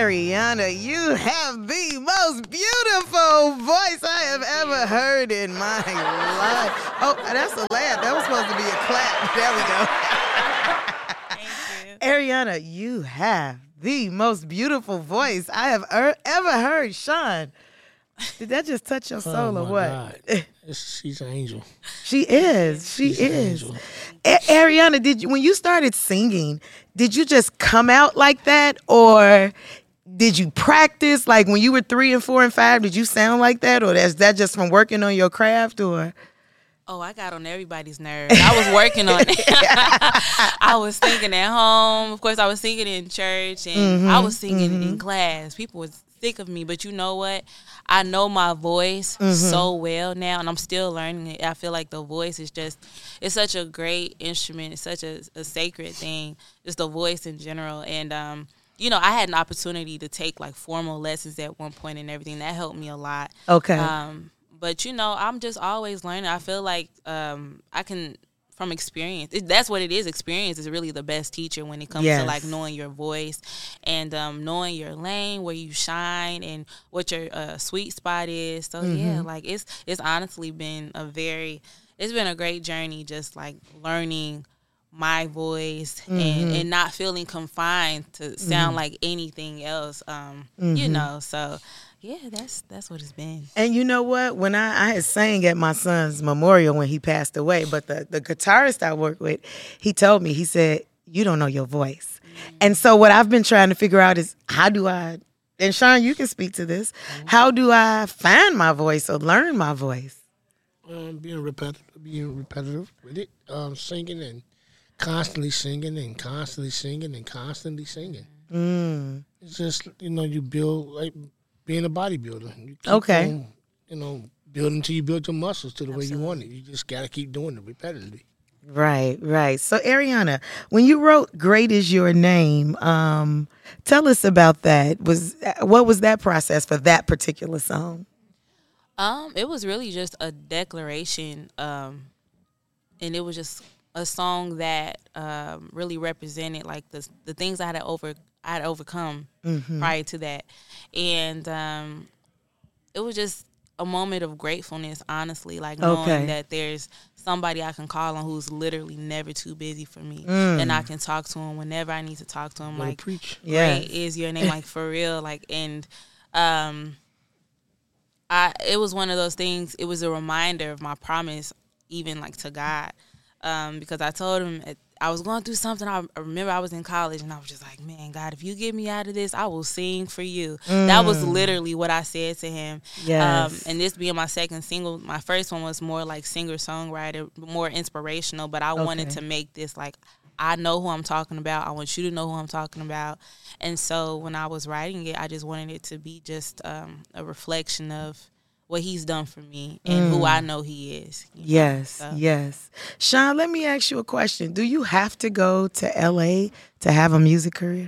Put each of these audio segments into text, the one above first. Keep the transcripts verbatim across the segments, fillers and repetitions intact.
Ariana, you have the most beautiful voice I have ever heard in my life. Oh, that's a laugh. That was supposed to be a clap. There we go. Thank you. Ariana, you have the most beautiful voice I have er- ever heard. Sean, did that just touch your soul oh or my what? God. She's an angel. She is. She She's an is. angel. A- Ariana, did you, when you started singing, did you just come out like that, or did you practice? Like when you were three and four and five, did you sound like that, or is that just from working on your craft, or? Oh, I got on everybody's nerves. I was working on it. I was singing at home. Of course, I was singing in church, and Mm-hmm, I was singing mm-hmm. in class. People was sick of me, but you know what? I know my voice Mm-hmm. so well now, and I'm still learning it. I feel like the voice is just, it's such a great instrument. It's such a, a sacred thing, just the voice in general. And, um, you know, I had an opportunity to take, like, formal lessons at one point and everything. That helped me a lot. Okay. Um, but, you know, I'm just always learning. I feel like um, I can, from experience, it, that's what it is. Experience is really the best teacher when it comes Yes. to, like, knowing your voice and um, knowing your lane, where you shine, and what your uh, sweet spot is. So, Mm-hmm. yeah, like, it's it's honestly been a very, it's been a great journey, just, like, learning my voice Mm-hmm. and, and not feeling confined to sound like anything else, um, you Mm-hmm. know. So, yeah, that's that's what it's been. And you know what? When I, I had sang at my son's memorial when he passed away, but the, the guitarist I work with, he told me, he said, you don't know your voice. Mm-hmm. And so what I've been trying to figure out is how do I, and Sean, you can speak to this, mm-hmm. how do I find my voice or learn my voice? Um, being repetitive, being repetitive with it, um, singing and constantly singing and constantly singing and constantly singing. Mm. It's just, you know, you build like being a bodybuilder. You keep Okay. on, you know, building until you build your muscles to the way you want it. You just got to keep doing it repetitively. Right, right. So Ariana, when you wrote "Great Is Your Name," um, tell us about that. Was what was that process for that particular song? Um, it was really just a declaration, um, and it was just a song that um, really represented like the the things I had to over I had overcome Mm-hmm. prior to that, and um, it was just a moment of gratefulness, honestly, like knowing Okay. that there's somebody I can call on who's literally never too busy for me, Mm. and I can talk to him whenever I need to talk to him. Let it Like, preach. Yes. great is your name, like for real, like, and um, I it was one of those things. It was a reminder of my promise, even like to God, um, because I told him at, I was going through something. I remember I was in college, and I was just like, man, God, if you get me out of this, I will sing for you. Mm. That was literally what I said to him. Yes. Um, and this being my second single, my first one was more like singer-songwriter, more inspirational, but I wanted Okay. to make this like, I know who I'm talking about. I want you to know who I'm talking about. And so when I was writing it, I just wanted it to be just um, a reflection of what he's done for me and who I know he is. you know? Yes, So- yes. Sean, let me ask you a question. Do you have to go to L A to have a music career?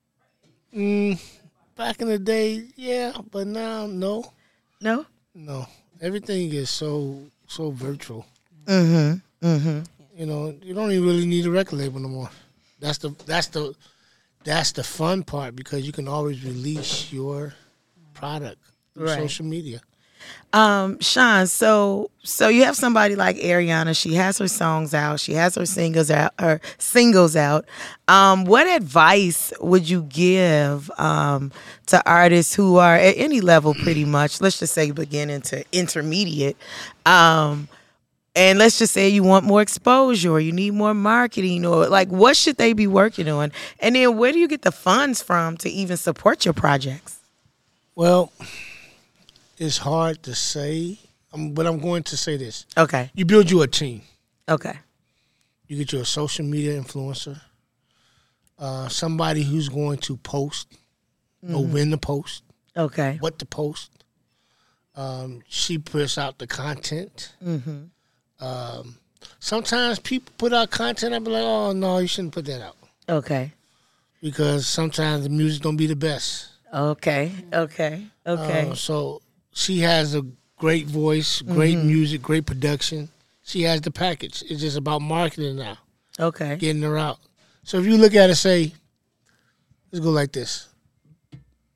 Mm, back in the day, yeah, but now, no, No? no. Everything is so so virtual. Mm-hmm. Mm-hmm. You know, you don't even really need a record label no more. That's the that's the that's the fun part because you can always release your product through Right. social media. Um, Sean, so so you have somebody like Ariana. She has her songs out. She has her singles out. Her singles out. Um, what advice would you give um, to artists who are at any level, pretty much? Let's just say beginning to intermediate. Um, and let's just say you want more exposure, or you need more marketing, or like what should they be working on? And then where do you get the funds from to even support your projects? Well, it's hard to say, um, but I'm going to say this. Okay. You build you a team. Okay. You get you a social media influencer, uh, somebody who's going to post, know when to post, Okay. what to post. Um, she puts out the content. Mm-hmm. Um, sometimes people put out content, I be like, oh, no, you shouldn't put that out. Okay. Because sometimes the music don't be the best. Okay. Okay. Okay. Uh, so she has a great voice, great Mm-hmm. music, great production. She has the package. It's just about marketing now, Okay. getting her out. So if you look at it, say, let's go like this.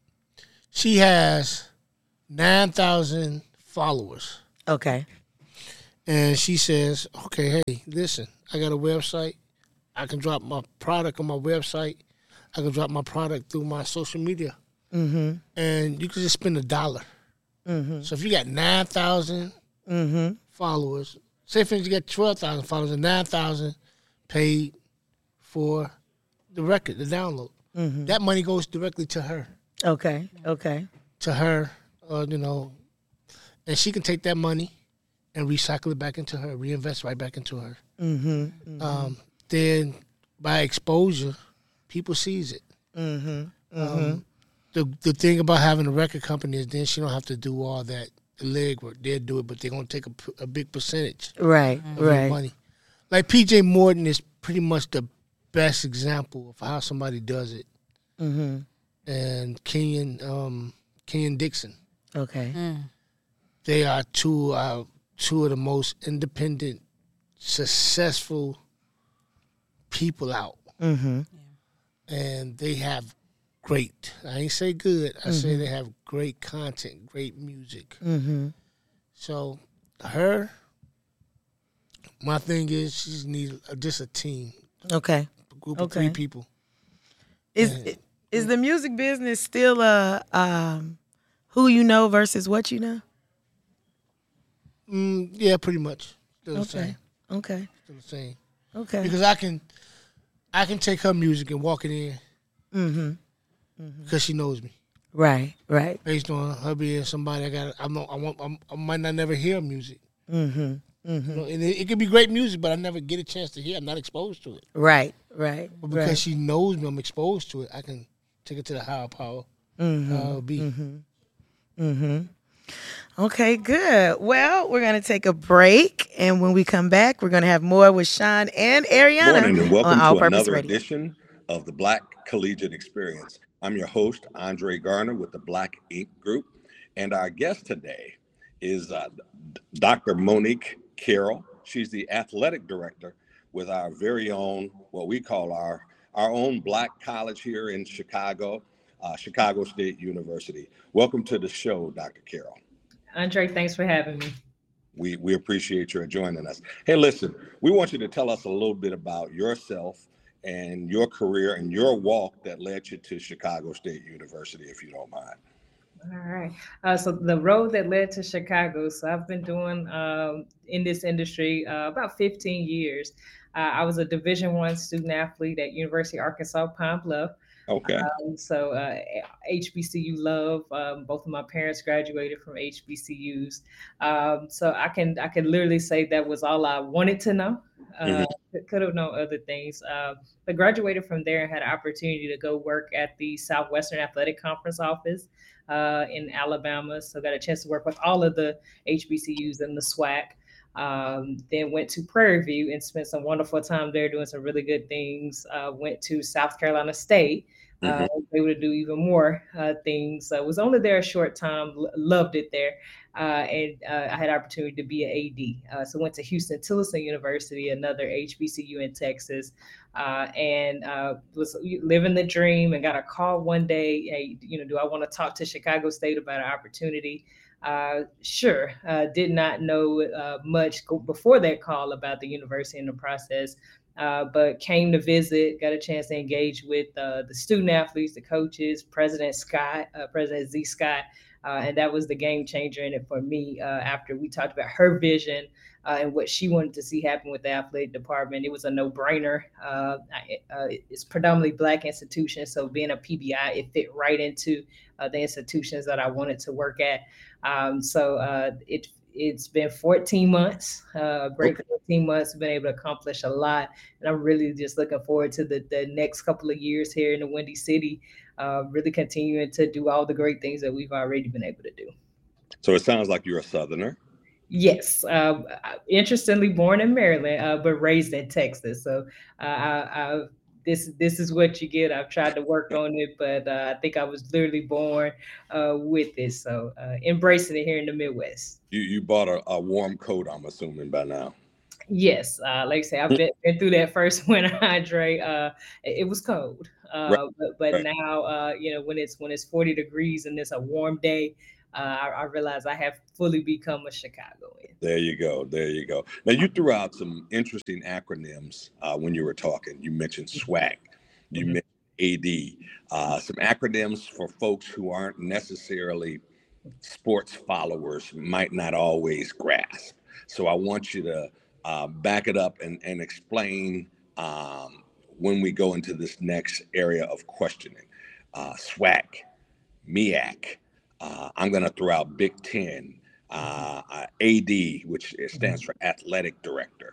she has nine thousand followers. Okay. And she says, okay, hey, listen, I got a website. I can drop my product on my website. I can drop my product through my social media. Mm-hmm. And you can just spend a dollar. Mm-hmm. So if you got nine thousand Mm-hmm. followers, say for instance you got twelve thousand followers and nine thousand paid for the record, the download. Mm-hmm. That money goes directly to her. Okay. Okay. To her, uh, you know, and she can take that money and recycle it back into her, reinvest right back into her. Mm-hmm. Mm-hmm. Um, then by exposure, people sees it. Mm-hmm. Mm-hmm. Um, the the thing about having a record company is then she don't have to do all that the leg work. They'll do it, but they're gonna take a, a big percentage. Right. Of Right. your money. Like P J Morton is pretty much the best example of how somebody does it. Mm-hmm. And Kenyon um, Kenyon Dixon. Okay. Mm. They are two uh, two of the most independent, successful people out. Mm-hmm. And they have great, I ain't say good, I Mm-hmm. say they have great content, great music. Mm-hmm. So her, my thing is she just needs just a team, Okay. a group Okay. of three people. Is Yeah. is the music business still a um, who you know versus what you know? Mm, yeah, pretty much. Still the Okay. same. Okay. Still the same. Okay. Because I can, I can take her music and walk it in Mm-hmm. because she knows me. Right. Right. Based on her being somebody I got, I'm not, I want, I'm, I might not never hear music. Mm-hmm. You Mm-hmm. know, and it, it could be great music, but I never get a chance to hear. I'm not exposed to it. Right. Right. But because right. she knows me, I'm exposed to it. I can take it to the higher power. Mm-hmm. How it'll be. Mm-hmm. Mm-hmm. Okay, good. Well, we're going to take a break, and when we come back, we're going to have more with Sean and Ariana Morning and welcome on All to Purpose another Radio. edition of the Black Collegiate Experience. I'm your host, Andre Garner with the Black Ink Group, and our guest today is uh, Doctor Monique Carroll. She's the athletic director with our very own, what we call our, our own Black college here in Chicago, uh, Chicago State University. Welcome to the show, Doctor Carroll. Andre, thanks for having me. We we appreciate your joining us. Hey, listen, we want you to tell us a little bit about yourself and your career and your walk that led you to Chicago State University, if you don't mind. All right. Uh, so the road that led to Chicago. So I've been doing um, in this industry uh, about fifteen years. Uh, I was a Division One student athlete at University of Arkansas Pine Bluff. Okay. Um, so uh, H B C U love. Um, both of my parents graduated from H B C Us. Um, so I can I can literally say that was all I wanted to know. Uh, Mm-hmm. Could have known other things. Uh, but graduated from there and had an opportunity to go work at the Southwestern Athletic Conference office uh, in Alabama. So got a chance to work with all of the H B C Us and the SWAC. Um, then went to Prairie View and spent some wonderful time there doing some really good things. Uh, went to South Carolina State. Mm-hmm. Uh, was able to do even more uh, things. I uh, was only there a short time, l- loved it there. Uh, and uh, I had opportunity to be an A D. Uh, so went to Houston Tillerson University, another H B C U in Texas, uh, and uh, was living the dream and got a call one day, hey, you know, do I want to talk to Chicago State about an opportunity? Uh, sure. Uh, did not know uh, much before that call about the university and the process. Uh, but came to visit, got a chance to engage with uh, the student athletes, the coaches, President Scott, uh, President Z. Scott, uh, and that was the game changer in it for me. Uh, after we talked about her vision uh, and what she wanted to see happen with the athletic department, it was a no-brainer. Uh, uh, it's predominantly Black institution, so being a P B I, it fit right into uh, the institutions that I wanted to work at. Um, so uh, it It's been fourteen months, uh, great okay. fourteen months, been able to accomplish a lot. And I'm really just looking forward to the, the next couple of years here in the Windy City, uh, really continuing to do all the great things that we've already been able to do. So it sounds like you're a Southerner. Yes. Uh, interestingly, born in Maryland, uh, but raised in Texas. So uh, I, I've This this is what you get. I've tried to work on it, but uh, I think I was literally born uh, with it. So uh, embracing it here in the Midwest. You you bought a, a warm coat, I'm assuming, by now. Yes. Uh, like I say, I've been, been through that first winter, Andre. Uh, it, it was cold. Uh, Right. but but Right. now, uh, you know, when it's when it's forty degrees and it's a warm day, uh, I, I realize I have fully become a Chicagoan. There you go. There you go. Now, you threw out some interesting acronyms uh, when you were talking. You mentioned SWAC, you Mhm. mentioned A D, uh, some acronyms for folks who aren't necessarily sports followers might not always grasp. So I want you to uh, back it up and, and explain um, when we go into this next area of questioning. Uh, SWAC, MEAC, uh, I'm going to throw out Big Ten, uh, uh, A D, which stands for Athletic Director.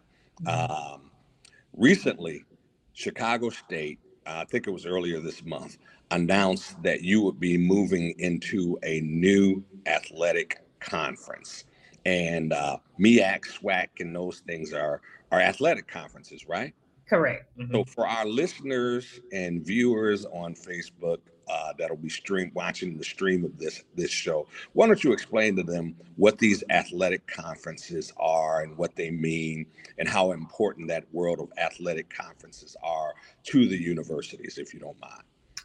Um, recently, Chicago State, uh, I think it was earlier this month, announced that you would be moving into a new athletic conference. And uh, MEAC, SWAC, and those things are, are athletic conferences, right? Correct. So Mhm. for our listeners and viewers on Facebook uh, that'll be stream watching the stream of this this show, why don't you explain to them what these athletic conferences are and what they mean and how important that world of athletic conferences are to the universities, if you don't mind.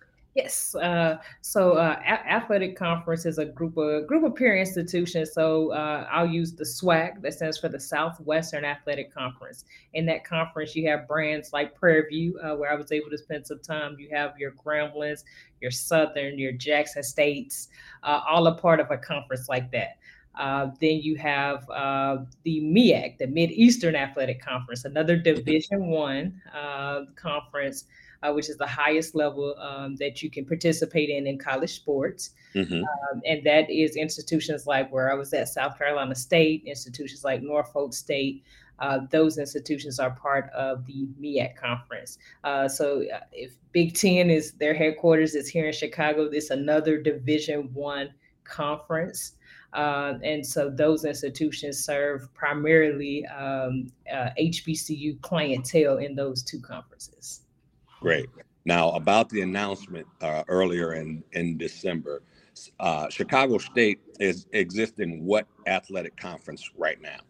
Yes. Uh, so uh, a- athletic conference is a group of group of peer institutions. So uh, I'll use the SWAC, that stands for the Southwestern Athletic Conference. In that conference, you have brands like Prairie View, uh, where I was able to spend some time. You have your Gramblin's, your Southern, your Jackson States, uh, all a part of a conference like that. Uh, then you have uh, the MEAC, the Mid Eastern Athletic Conference, another Division One uh, conference, uh, which is the highest level um, that you can participate in in college sports. Mm-hmm. Um, and that is institutions like where I was at, South Carolina State, institutions like Norfolk State. Uh, those institutions are part of the MEAC conference. Uh, so uh, if Big Ten is their headquarters, is here in Chicago, this another Division One conference. Uh, and so those institutions serve primarily um, uh, H B C U clientele in those two conferences. Great. Now, about the announcement uh, earlier in, in December, uh, Chicago State is exists in what athletic conference right now?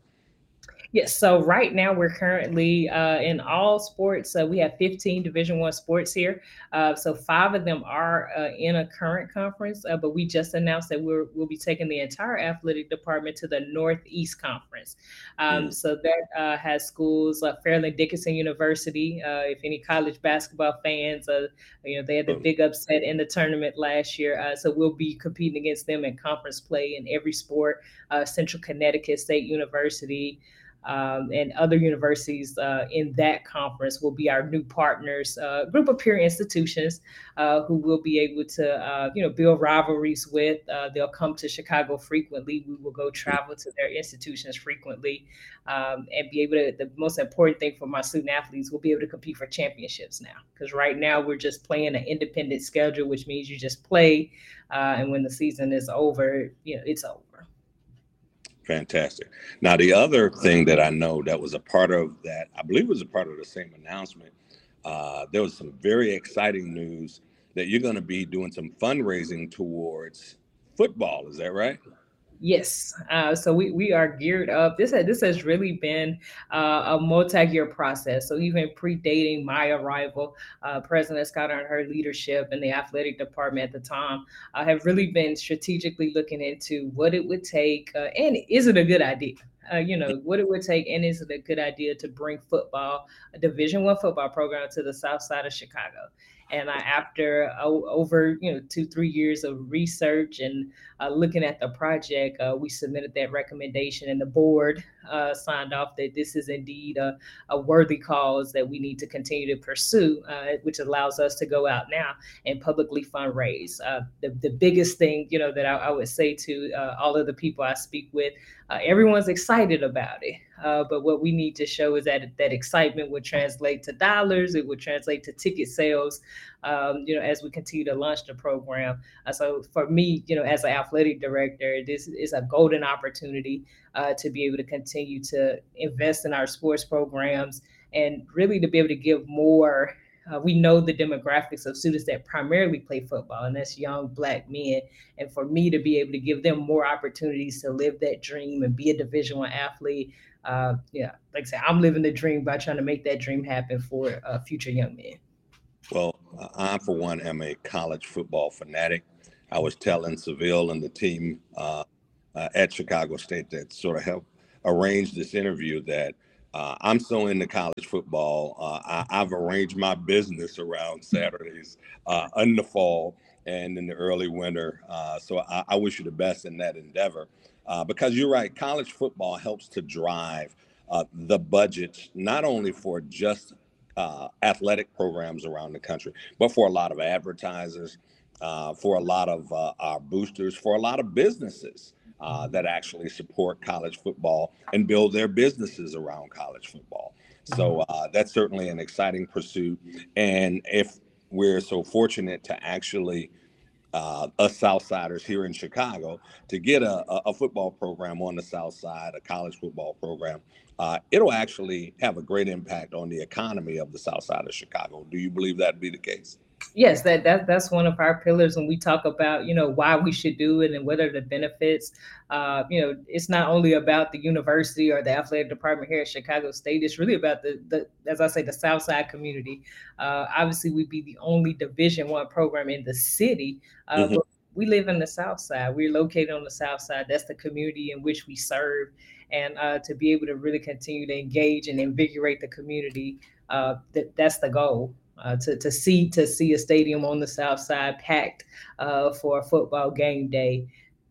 Yes. So right now we're currently uh, in all sports. Uh, we have fifteen Division One sports here. Uh, so five of them are uh, in a current conference, uh, but we just announced that we're, we'll be taking the entire athletic department to the Northeast Conference. Um, Mm. so that uh, has schools like Fairleigh Dickinson University. Uh, if any college basketball fans, uh, you know, they had the big upset in the tournament last year. Uh, so we'll be competing against them in conference play in every sport. Uh, Central Connecticut State University. Um, and other universities uh, in that conference will be our new partners, uh, group of peer institutions uh, who will be able to, uh, you know, build rivalries with. Uh, they'll come to Chicago frequently. We will go travel to their institutions frequently um, and be able to. The most important thing for my student athletes will be able to compete for championships now, because right now we're just playing an independent schedule, which means you just play, uh, and when the season is over, you know, it's over. Fantastic. Now, the other thing that I know that was a part of that, I believe was a part of the same announcement, uh, there was some very exciting news that you're going to be doing some fundraising towards football. Is that right? Yes, uh, so we, we are geared up. This has, this has really been uh, a multi-year process. So even predating my arrival, uh, President Scott and her leadership and the athletic department at the time uh, have really been strategically looking into what it would take uh, and is it a good idea? Uh, you know, what it would take and is it a good idea to bring football, a Division One football program to the south side of Chicago? And I, after uh, over you know two three years of research and uh, looking at the project, uh, we submitted that recommendation, and the board uh, signed off that this is indeed a, a worthy cause that we need to continue to pursue, uh, which allows us to go out now and publicly fundraise. Uh, the the biggest thing you know that I, I would say to uh, all of the people I speak with, uh, everyone's excited about it. Uh, but what we need to show is that that excitement would translate to dollars. It would translate to ticket sales, um, you know, as we continue to launch the program. Uh, so for me, you know, as an athletic director, this is a golden opportunity uh, to be able to continue to invest in our sports programs and really to be able to give more. Uh, we know the demographics of students that primarily play football, and that's young Black men. And for me to be able to give them more opportunities to live that dream and be a Division One athlete, uh, yeah, like I said, I'm living the dream by trying to make that dream happen for uh, future young men. Well, I, for one, am a college football fanatic. I was telling Seville and the team uh, uh, at Chicago State that sort of helped arrange this interview that uh, I'm so into college football. Uh, I, I've arranged my business around Saturdays uh, in the fall and in the early winter. Uh, so I, I wish you the best in that endeavor uh, because you're right. College football helps to drive uh, the budgets, not only for just uh, athletic programs around the country, but for a lot of advertisers, uh, for a lot of uh, our boosters, for a lot of businesses uh, that actually support college football and build their businesses around college football. So uh, that's certainly an exciting pursuit. And if we're so fortunate to actually Uh, us Southsiders here in Chicago to get a, a football program on the South Side, a college football program, uh, it'll actually have a great impact on the economy of the South Side of Chicago. Do you believe that to be the case? Yes, that, that that's one of our pillars when we talk about, you know, why we should do it and what are the benefits. Uh, you know, it's not only about the university or the athletic department here at Chicago State. It's really about the, the as I say, the South Side community. Uh, obviously, we'd be the only Division One program in the city, uh, mm-hmm. but we live in the South Side. We're located on the South Side. That's the community in which we serve. And uh, to be able to really continue to engage and invigorate the community, uh, that that's the goal. Uh, to to see to see a stadium on the South Side packed uh, for a football game day.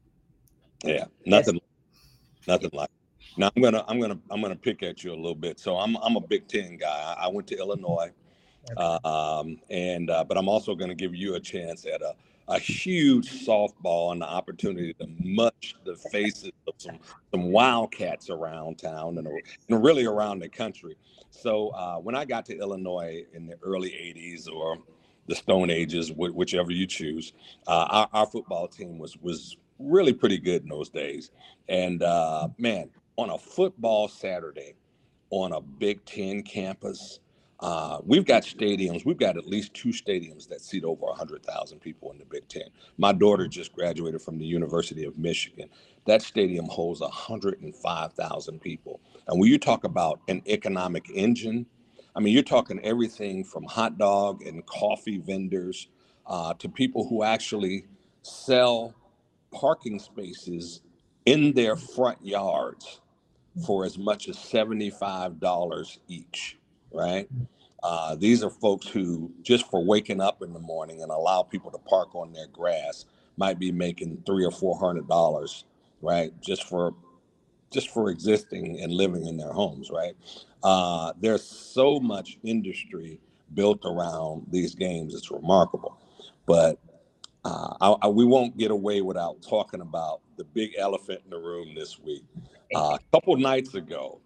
Yeah, nothing, That's- nothing like. Now I'm gonna I'm gonna I'm gonna pick at you a little bit. So I'm I'm a Big Ten guy. I went to Illinois, uh, um, and uh, but I'm also going to give you a chance at a a huge softball and the opportunity to much the faces of some some Wildcats around town and, and really around the country. So uh, when I got to Illinois in the early eighties or the Stone Ages, wh- whichever you choose, uh, our, our football team was was really pretty good in those days. And uh, man, on a football Saturday on a Big Ten campus, uh, we've got stadiums. We've got at least two stadiums that seat over one hundred thousand people in the Big Ten. My daughter just graduated from the University of Michigan. That stadium holds one hundred five thousand people. And when you talk about an economic engine, I mean, you're talking everything from hot dog and coffee vendors uh, to people who actually sell parking spaces in their front yards for as much as seventy-five dollars each, right? Uh, these are folks who, just for waking up in the morning and allow people to park on their grass, might be making three or four hundred dollars, right? Just for just for existing and living in their homes, right? Uh, there's so much industry built around these games. It's remarkable. But uh, I, I, we won't get away without talking about the big elephant in the room this week. Uh, a couple nights ago,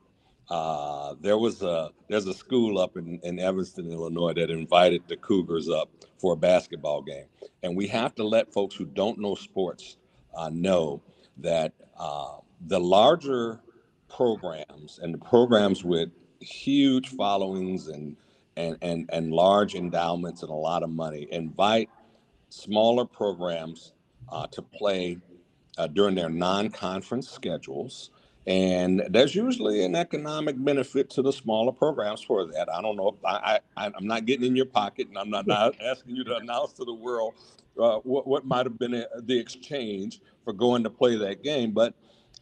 uh, there was a there's a school up in, in Evanston, Illinois, that invited the Cougars up for a basketball game. And we have to let folks who don't know sports uh, know that uh, the larger programs and the programs with huge followings and, and, and, and large endowments and a lot of money invite smaller programs uh, to play uh, during their non-conference schedules. And there's usually an economic benefit to the smaller programs for that. I don't know. I, I, I'm not getting in your pocket, and I'm not, not asking you to announce to the world uh, what, what might have been a, the exchange for going to play that game. But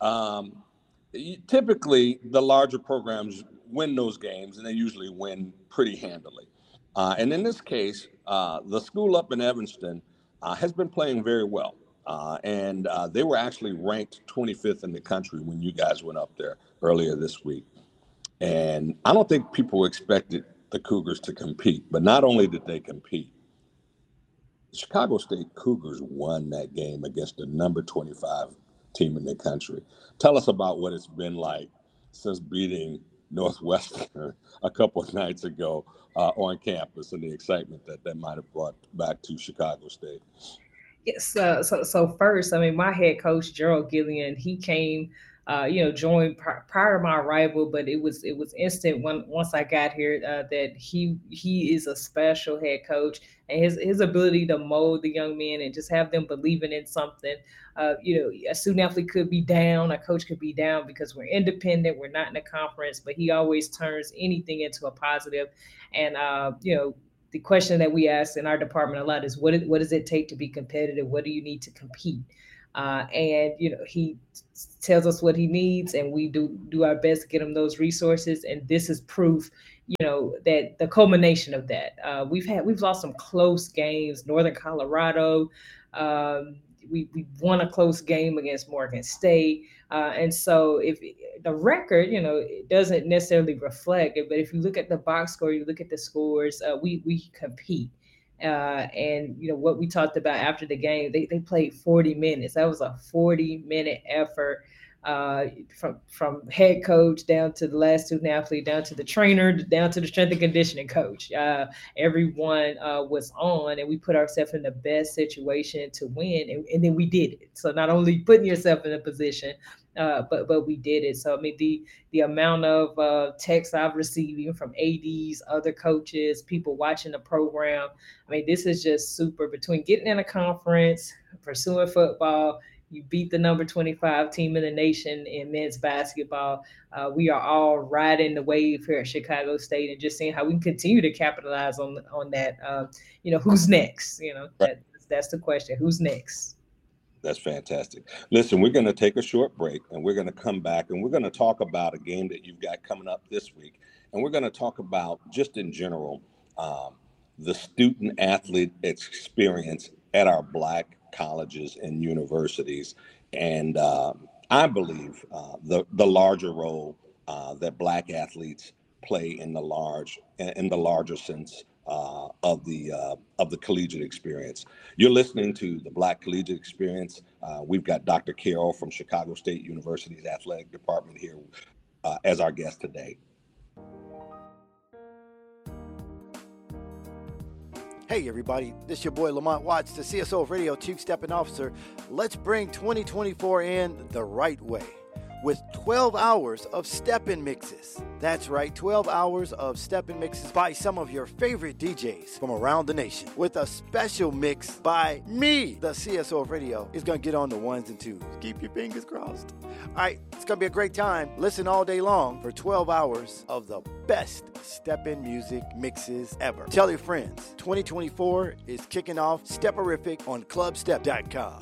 um, typically, the larger programs win those games, and they usually win pretty handily. Uh, and in this case, uh, the school up in Evanston uh, has been playing very well. Uh, and uh, they were actually ranked twenty-fifth in the country when you guys went up there earlier this week. And I don't think people expected the Cougars to compete. But not only did they compete, the Chicago State Cougars won that game against the number twenty-five team in the country. Tell us about what it's been like since beating Northwestern a couple of nights ago uh, on campus and the excitement that that might have brought back to Chicago State. Yes. Uh, so, so first, I mean, my head coach, Gerald Gillian, he came, uh, you know, joined pr- prior to my arrival, but it was it was instant when once I got here uh, that he he is a special head coach, and his his ability to mold the young men and just have them believing in something. Uh, you know, a student athlete could be down, a coach could be down because we're independent, we're not in a conference, but he always turns anything into a positive. And uh, you know. the question that we ask in our department a lot is what, what does it take to be competitive? What do you need to compete? Uh, and, you know, he tells us what he needs, and we do do our best to get him those resources. And this is proof, you know, that the culmination of that. Uh, we've had we've lost some close games. Northern Colorado, um, we we won a close game against Morgan State, uh, and so if the record, you know, it doesn't necessarily reflect it, but if you look at the box score, you look at the scores, uh, we we compete. Uh, and, you know, what we talked about after the game, they, they played forty minutes. That was a forty minute effort, uh, from from head coach down to the last student athlete, down to the trainer, down to the strength and conditioning coach. Uh, everyone uh, was on, and we put ourselves in the best situation to win. And, and then we did it. So not only putting yourself in a position, Uh, but but we did it. So I mean, the the amount of uh, texts I've received, even from A Ds, other coaches, people watching the program. I mean, this is just super. Between getting in a conference, pursuing football, you beat the number twenty-five team in the nation in men's basketball. Uh, we are all riding the wave here at Chicago State, and just seeing how we can continue to capitalize on on that. Uh, you know, who's next? You know, that, that's the question. Who's next? That's fantastic. Listen, we're going to take a short break, and we're going to come back, and we're going to talk about a game that you've got coming up this week. And we're going to talk about, just in general, um, the student athlete experience at our Black colleges and universities. And uh, I believe uh, the, the larger role uh, that Black athletes play in the large, in the larger sense Uh, of the uh, of the collegiate experience. You're listening to the Black Collegiate Experience. Uh, we've got Doctor Carroll from Chicago State University's athletic department here uh, as our guest today. Hey everybody, this is your boy Lamont Watts, the C S O of Radio Chief Stepping Officer. Let's bring twenty twenty-four in the right way with twelve hours of step-in mixes. That's right, twelve hours of step-in mixes by some of your favorite D Js from around the nation, with a special mix by me. The C S O of Radio is going to get on the ones and twos. Keep your fingers crossed. All right, it's going to be a great time. Listen all day long for twelve hours of the best step-in music mixes ever. Tell your friends. twenty twenty-four is kicking off Stepperific on club step dot com.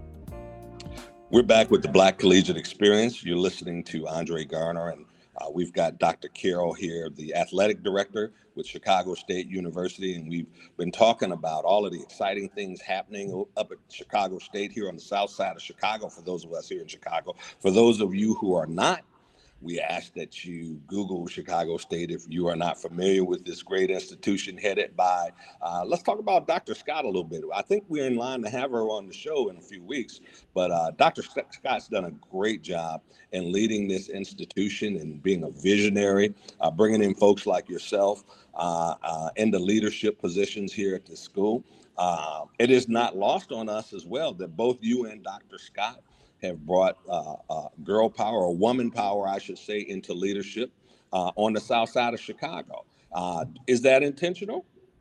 We're back with the Black Collegiate Experience. You're listening to Andre Garner, and uh, we've got Doctor Carroll here, the athletic director with Chicago State University, and we've been talking about all of the exciting things happening up at Chicago State here on the south side of Chicago, for those of us here in Chicago. For those of you who are not, we ask that you Google Chicago State if you are not familiar with this great institution headed by, uh, let's talk about Doctor Scott a little bit. I think we're in line to have her on the show in a few weeks, but uh, Doctor Scott's done a great job in leading this institution and being a visionary, uh, bringing in folks like yourself uh, uh, into leadership positions here at the school. Uh, it is not lost on us as well that both you and Doctor Scott have brought uh, uh, girl power, or woman power, I should say, into leadership uh, on the south side of Chicago. Uh, is that intentional?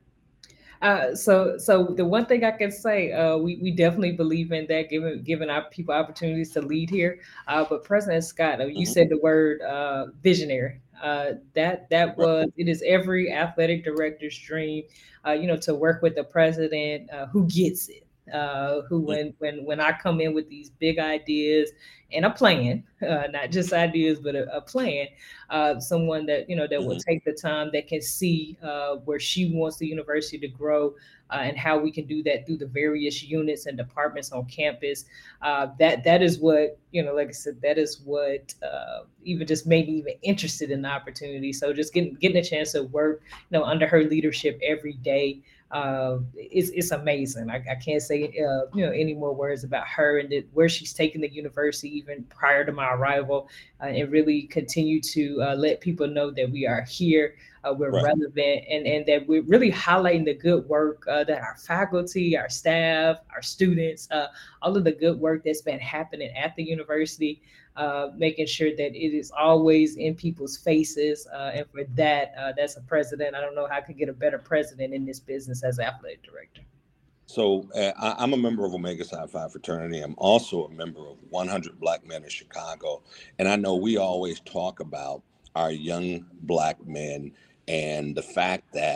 Uh, so, so the one thing I can say, uh, we we definitely believe in that, giving giving our people opportunities to lead here. Uh, but President Scott, uh, you mm-hmm. said the word uh, visionary. Uh, that that was it is every athletic director's dream, uh, you know, to work with the president uh, who gets it. Uh, who when when when I come in with these big ideas and a plan, uh, not just ideas, but a, a plan, uh, someone that, you know, that mm-hmm. will take the time, that can see uh, where she wants the university to grow, uh, and how we can do that through the various units and departments on campus. Uh, that that is what, you know, like I said, that is what uh, even just made me even interested in the opportunity. So just getting getting a chance to work, you know, under her leadership every day. Uh, it's it's amazing. I, I can't say uh, you know any more words about her and the, where she's taken the university even prior to my arrival, uh, and really continue to uh, let people know that we are here, uh, we're right. relevant, and and that we're really highlighting the good work uh, that our faculty, our staff, our students, uh, all of the good work that's been happening at the university. Uh, making sure that it is always in people's faces. Uh, and for that, uh, that's a president. I don't know how I could get a better president in this business as athletic director. So uh, I, I'm a member of Omega Psi Phi fraternity. I'm also a member of one hundred Black Men in Chicago. And I know we always talk about our young Black men and the fact that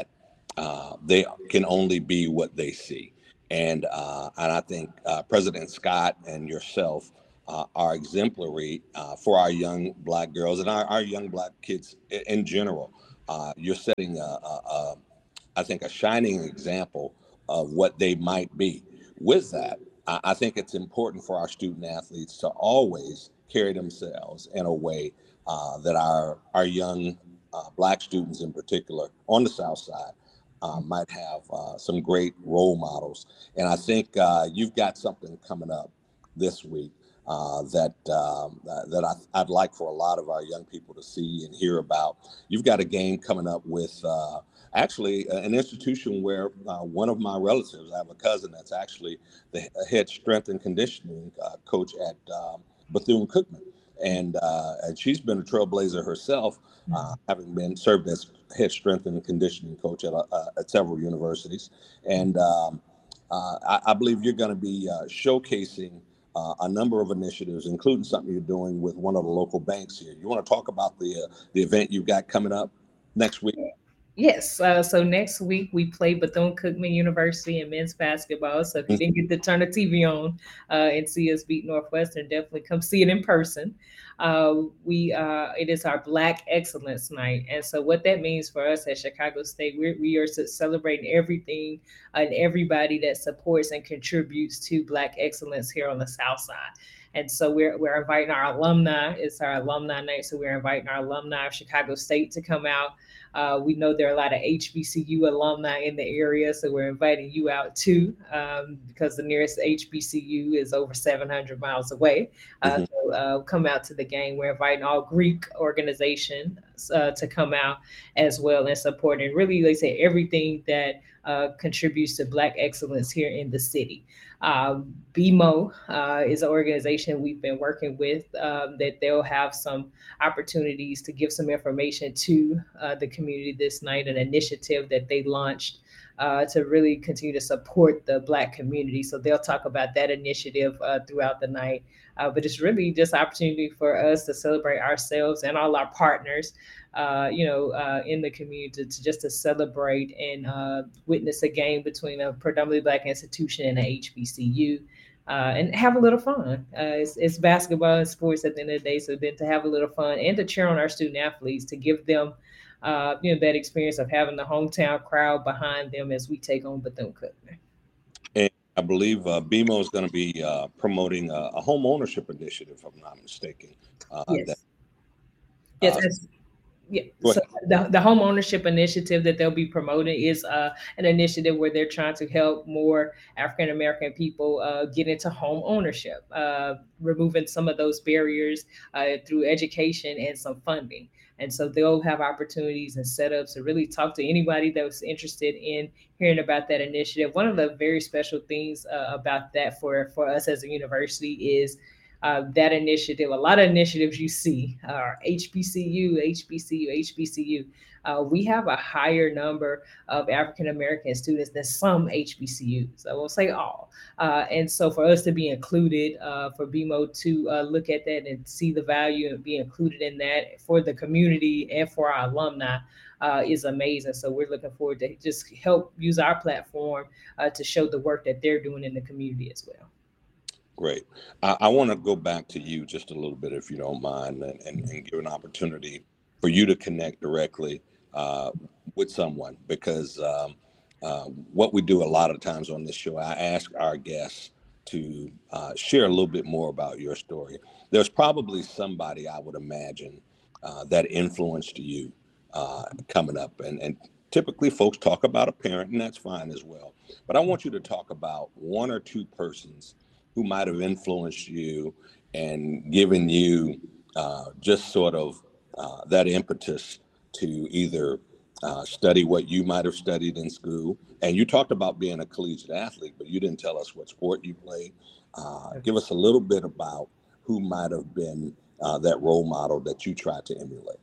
uh, they can only be what they see. And uh, and I think uh, President Scott and yourself uh, are exemplary uh, for our young black girls and our, our young black kids in, in general. Uh, you're setting, a, a, a, I think, a shining example of what they might be. With that, I, I think it's important for our student athletes to always carry themselves in a way uh, that our our young uh, black students in particular on the South Side Uh, might have uh, some great role models. And I think uh, you've got something coming up this week uh, that um, that I, I'd like for a lot of our young people to see and hear about. You've got a game coming up with uh, actually an institution where uh, one of my relatives, I have a cousin that's actually the head strength and conditioning uh, coach at um, Bethune-Cookman. And uh, and she's been a trailblazer herself, uh, having been served as head strength and conditioning coach at, uh, at several universities. And um, uh, I, I believe you're going to be uh, showcasing uh, a number of initiatives, including something you're doing with one of the local banks here. You want to talk about the uh, the event you've got coming up next week? Yes. Uh, so next week we play Bethune-Cookman University in men's basketball. So if you didn't get to turn the T V on uh, and see us beat Northwestern, definitely come see it in person. Uh, we uh, it is our Black Excellence Night, and so what that means for us at Chicago State, we're, we are celebrating everything and everybody that supports and contributes to Black excellence here on the South Side. And so we're we're inviting our alumni. It's our alumni night, so we're inviting our alumni of Chicago State to come out. Uh, we know there are a lot of H B C U alumni in the area, so we're inviting you out too, um, because the nearest H B C U is over seven hundred miles away. Uh, mm-hmm. So uh, come out to the game. We're inviting all Greek organizations uh, to come out as well and support, and really, they say everything that uh, contributes to Black excellence here in the city. Um, B M O uh, is an organization we've been working with um, that they'll have some opportunities to give some information to uh, the community this night, an initiative that they launched uh, to really continue to support the Black community. So they'll talk about that initiative uh, throughout the night. Uh, but it's really just an opportunity for us to celebrate ourselves and all our partners, uh, you know, uh, in the community to, to just to celebrate and uh, witness a game between a predominantly Black institution and an H B C U. Uh, and have a little fun. Uh, it's, it's basketball and sports at the end of the day. So then to have a little fun and to cheer on our student athletes, to give them, uh, you know, that experience of having the hometown crowd behind them as we take on Bethune-Cookman. And I believe uh, B M O is going to be uh, promoting a, a home ownership initiative, if I'm not mistaken. Uh, yes. That, yes. Uh, Yeah, so the, the home ownership initiative that they'll be promoting is uh, an initiative where they're trying to help more African-American people uh, get into home ownership, uh, removing some of those barriers uh, through education and some funding. And so they'll have opportunities and setups to really talk to anybody that was interested in hearing about that initiative. One of the very special things uh, about that for, for us as a university is Uh, that initiative. A lot of initiatives you see are H B C U, H B C U, H B C U. Uh, we have a higher number of African-American students than some H B C Us. I won't say all. Uh, and so for us to be included, uh, for B M O to uh, look at that and see the value and be included in that for the community and for our alumni uh, is amazing. So we're looking forward to just help use our platform uh, to show the work that they're doing in the community as well. Great. I, I want to go back to you just a little bit, if you don't mind, and, and, and give an opportunity for you to connect directly uh, with someone, because um, uh, what we do a lot of times on this show, I ask our guests to uh, share a little bit more about your story. There's probably somebody, I would imagine, uh, that influenced you uh, coming up, and, and typically folks talk about a parent, and that's fine as well. But I want you to talk about one or two persons who might have influenced you and given you uh, just sort of uh, that impetus to either uh, study what you might have studied in school. And you talked about being a collegiate athlete, but you didn't tell us what sport you played. Uh, give us a little bit about who might have been uh, that role model that you tried to emulate.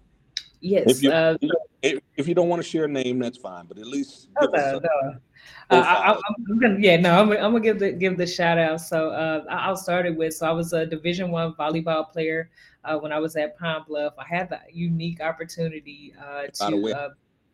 Yes. If you, uh, if, if you don't want to share a name, that's fine, but at least give no, us a, no. Uh, I, I'm gonna, yeah, no, I'm, I'm gonna give the give the shout out. So uh, I'll start it with. So I was a Division One volleyball player uh, when I was at Pine Bluff. I had the unique opportunity uh, to. By the way, uh,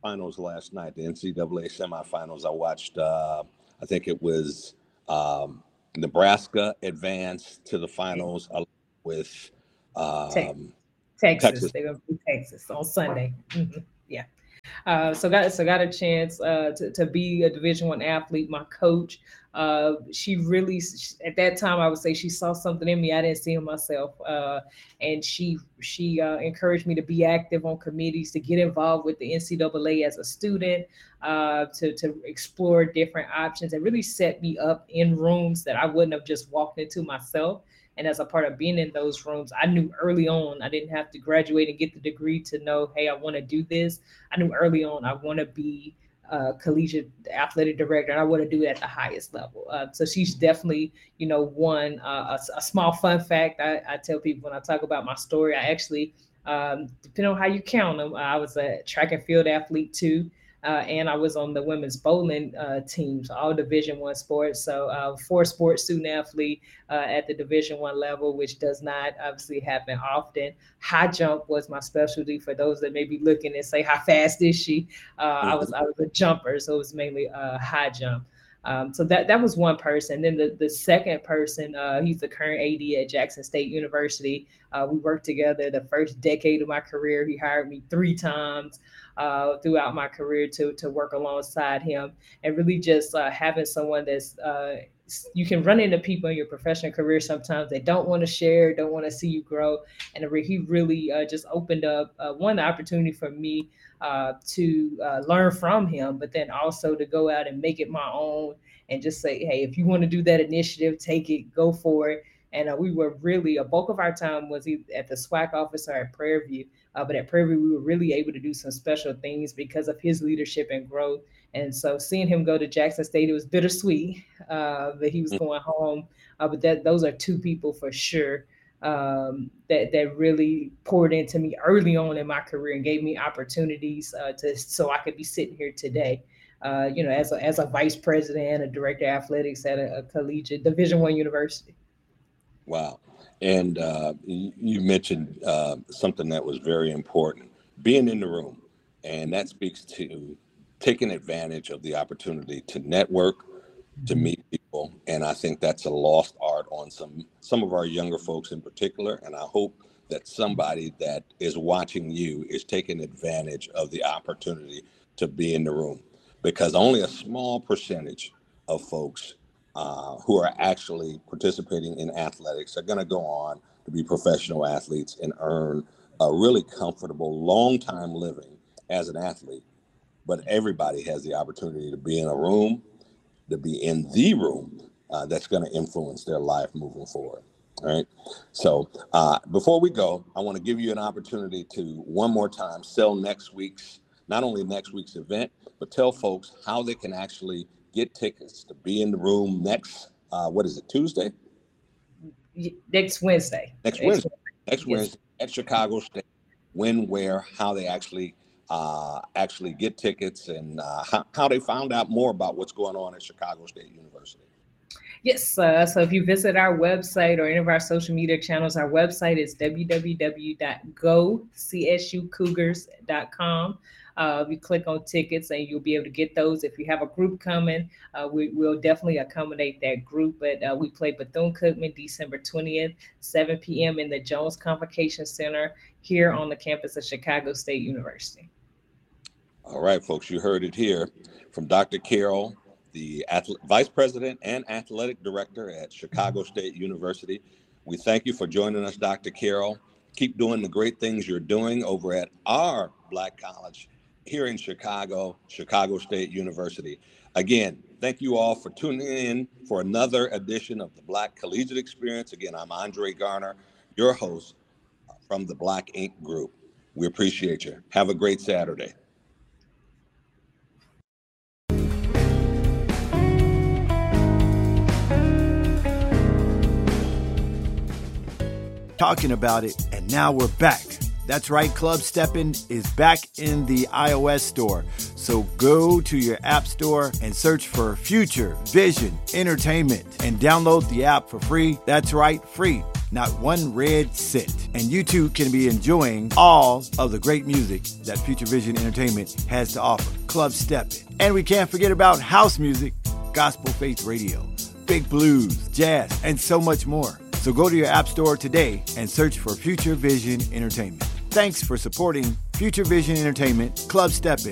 finals last night, the N C double A semifinals. I watched, uh, I think it was um, Nebraska advance to the finals with um, Texas. Texas. They're going to be Texas on Sunday. Mm-hmm. Yeah. Uh, so got so got a chance uh, to to be a Division One athlete. My coach, uh, she really at that time I would say she saw something in me I didn't see in myself, uh, and she she uh, encouraged me to be active on committees, to get involved with the N C double A as a student, uh, to to explore different options, and really set me up in rooms that I wouldn't have just walked into myself. And as a part of being in those rooms, I knew early on I didn't have to graduate and get the degree to know, hey, I want to do this. I knew early on I want to be a collegiate athletic director, and I want to do it at the highest level. Uh, so she's definitely, you know, one. Uh, a, a small fun fact I, I tell people when I talk about my story, I actually, um, depending on how you count them, I was a track and field athlete too. Uh, and I was on the women's bowling uh, teams, all Division One sports. So uh, four sport student athlete uh, at the Division One level, which does not obviously happen often. High jump was my specialty. For those that may be looking and say, how fast is she? Uh, mm-hmm. I was I was a jumper, so it was mainly uh, high jump. Um, so that that was one person. Then the, the second person, uh, he's the current A D at Jackson State University. Uh, we worked together the first decade of my career. He hired me three times uh, throughout my career to to work alongside him, and really just uh, having someone that's uh, you can run into people in your professional career sometimes they don't want to share, don't want to see you grow, and he really uh, just opened up uh, one the opportunity for me uh, to uh, learn from him, but then also to go out and make it my own and just say, hey, if you want to do that initiative, take it, go for it. And uh, we were really, a bulk of our time was at the SWAC office or at Prairie View. Uh, but at Prairie View, we were really able to do some special things because of his leadership and growth. And so seeing him go to Jackson State, it was bittersweet uh, that he was going home. Uh, but that those are two people for sure um, that that really poured into me early on in my career and gave me opportunities uh, to so I could be sitting here today. Uh, you know, as a as a vice president, a director of athletics at a, a collegiate Division One university. Wow. And uh, you mentioned uh, something that was very important, being in the room. And that speaks to taking advantage of the opportunity to network, to meet people. And I think that's a lost art on some, some of our younger folks in particular. And I hope that somebody that is watching you is taking advantage of the opportunity to be in the room, because only a small percentage of folks Uh, who are actually participating in athletics are going to go on to be professional athletes and earn a really comfortable, long time living as an athlete. But everybody has the opportunity to be in a room, to be in the room uh, that's going to influence their life moving forward. All right. So uh, before we go, I want to give you an opportunity to one more time sell next week's, not only next week's event, but tell folks how they can actually get tickets to be in the room next, uh, what is it, Tuesday? Next Wednesday. Next Wednesday. Next Wednesday at Chicago State. When, where, how they actually uh, actually get tickets, and uh, how, how they found out more about what's going on at Chicago State University. Yes. Uh, so if you visit our website or any of our social media channels, our website is w w w dot go c s u cougars dot com. Uh, you click on tickets and you'll be able to get those. If you have a group coming, uh, we will definitely accommodate that group. But uh, we play Bethune-Cookman December twentieth, seven p.m. in the Jones Convocation Center here on the campus of Chicago State University. All right, folks, you heard it here from Doctor Carroll, the athlete, Vice President and Athletic Director at Chicago State University. We thank you for joining us, Doctor Carroll. Keep doing the great things you're doing over at our Black College here in Chicago, Chicago State University. Again, thank you all for tuning in for another edition of the Black Collegiate Experience. Again, I'm Andre Garner, your host from the Black Ink Group. We appreciate you. Have a great Saturday. Talking about it, and now we're back. That's right, Club Steppin' is back in the iOS store. So go to your app store and search for Future Vision Entertainment and download the app for free. That's right, free. not one red cent. And you too can be enjoying all of the great music that Future Vision Entertainment has to offer. Club Steppin'. And we can't forget about house music, gospel faith radio, big blues, jazz, and so much more. So go to your app store today and search for Future Vision Entertainment. Thanks for supporting Future Vision Entertainment, Club Steppin',